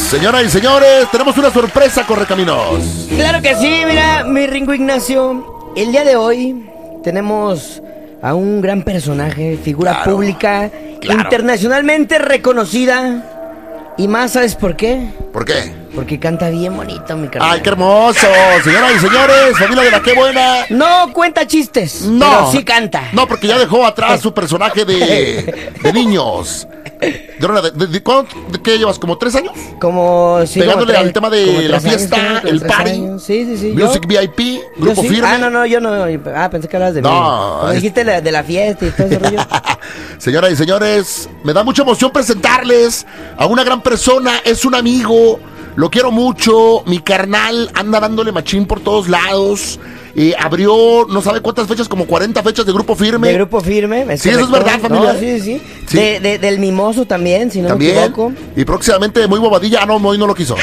Señoras y señores, tenemos una sorpresa, Correcaminos. Claro que sí, mira, mi Ringo Ignacio. El día de hoy tenemos a un gran personaje, figura pública, internacionalmente reconocida. Y más, ¿sabes por qué? ¿Por qué? Porque canta bien bonito, mi carnal. ¡Ay, qué hermoso! Señoras y señores, familia de la Qué Buena. No cuenta chistes, No, pero sí canta. No, porque ya dejó atrás su personaje de niños. ¿De qué llevas? ¿Como 3 años? Como sí, pegándole como al tema de la fiesta, el party. Sí. Music VIP, Grupo Firme. Ah, no, yo no. Ah, pensé que hablabas de mí. Cuando dijiste de la fiesta y todo ese rollo. Señoras y señores, me da mucha emoción presentarles a una gran persona. Es un amigo, lo quiero mucho. Mi carnal anda dándole machín por todos lados. Abrió no sabe cuántas fechas, como 40 fechas de Grupo Firme. De Grupo Firme, sí, eso es verdad, familia. No, sí. Del Mimoso también, si no me equivoco. Y próximamente Muy Bobadilla. Ah, no, Moy no lo quiso.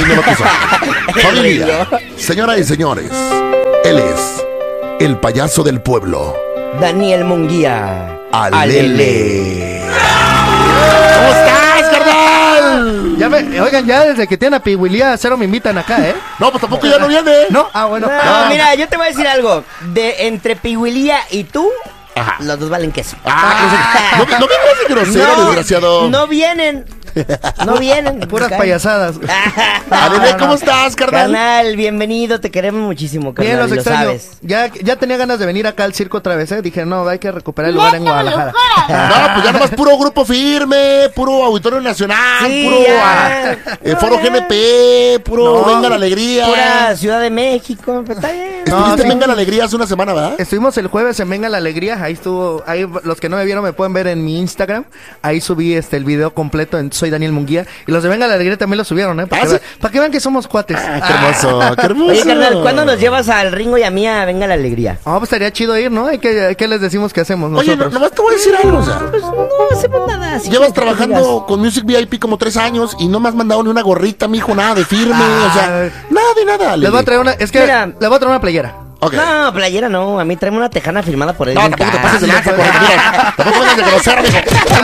Familia, señoras y señores, él es el payaso del pueblo, Daniel Munguía. Alele. ¿Cómo estás, carnal? Oigan, ya desde que tienen a Pihuilía, cero me invitan acá, ¿eh? No, pues tampoco ya no viene. ¿No? Ah, bueno. No, mira, yo te voy a decir algo. Entre Pihuilía y tú, ajá, los dos valen queso. No vengas de grosero, desgraciado. No vienen. Puras payasadas. Alele, ¿cómo estás, carnal? Carnal, bienvenido, te queremos muchísimo, carnal. Bien, los extraño. Sabes. Ya tenía ganas de venir acá al circo otra vez, ¿eh? Dije, no, hay que recuperar el lugar en Guadalajara. No, pues ya nomás puro Grupo Firme, puro Auditorio Nacional, Sí, puro Foro GNP, puro Venga la Alegría. Pura Ciudad de México, pero está bien. Estuviste en Venga la Alegría hace una semana, ¿verdad? Estuvimos el jueves en Venga la Alegría, ahí los que no me vieron me pueden ver en mi Instagram, ahí subí el video completo en Soy Daniel Munguía, y los de Venga la Alegría también lo subieron, ¿eh? Para que vean que somos cuates. Qué hermoso, qué hermoso. Oye, carnal, ¿cuándo nos llevas al Ringo y a mí a Venga la Alegría? Pues estaría chido ir, ¿no? ¿Qué les decimos que hacemos nosotros? Oye, nomás te voy a decir algo, o sea. Pues no hacemos nada. Llevas trabajando con Music VIP como 3 años y no me has mandado ni una gorrita, mijo, nada de firme, o sea, nada. Les voy a traer les voy a traer una playera. Okay. No, playera no, a mí traeme una tejana firmada por él. No, tampoco te pases de lanza, mira. Tampoco vengas de grosero, mijo.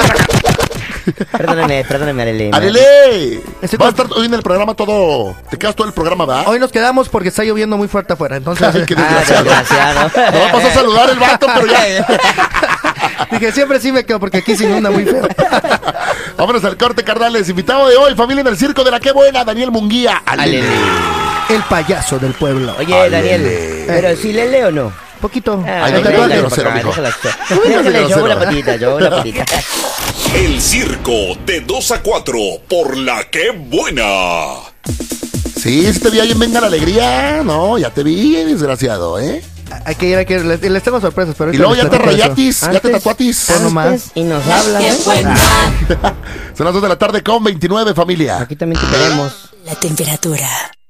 Perdóname, Alele. Alele, vas a estar hoy en el programa todo. Te quedas todo el programa, ¿verdad? Hoy nos quedamos porque está lloviendo muy fuerte afuera, entonces. Ay, qué desgraciado. No vamos a saludar el vato, pero ya. Dije, siempre sí me quedo porque aquí se inunda muy feo. Vámonos al corte, carnales. Invitado de hoy, familia en el circo de la Qué Buena, Daniel Munguía. Alele. El payaso del pueblo. Oye, Alele. Daniel, ¿pero si le leo o no? Poquito. Ay, no te hagas de grosero, mijo. Yo la patita. El circo de 2 a 4 por la Qué Buena. Sí te vi ahí en Venga la Alegría. No, ya te vi, desgraciado, ¿eh? Hay que ir. Les tengo sorpresas, pero... Y luego ya te rayatis, ya te tatuatis. Y nos hablan. Son las 2 de la tarde con 29, familia. Aquí también te queremos. La temperatura.